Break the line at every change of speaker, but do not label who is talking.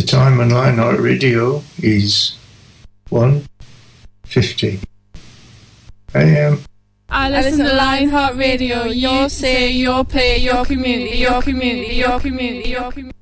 time on Lionheart Radio is 1:50 a.m.
I listen to Lionheart Radio. Your say, your play, your community, your community, your community, your community.